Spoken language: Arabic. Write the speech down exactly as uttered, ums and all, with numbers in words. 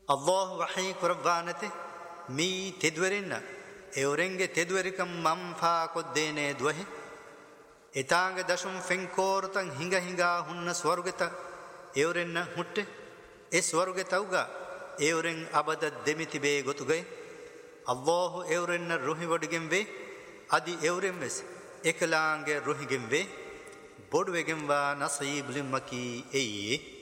الله وحي قربانته مي تدورنا اورنگه تدوركم ممفا قدينه دوه etaange dashum fenkorutan hinga hinga hunna swarugeta eurenna hutte e swarugeta euren abada demiti be gotugai Allah eurenna ruhi wodigen ve adi euren ves ekalaange ruhigen ve bodwegen wa nasib limaki eye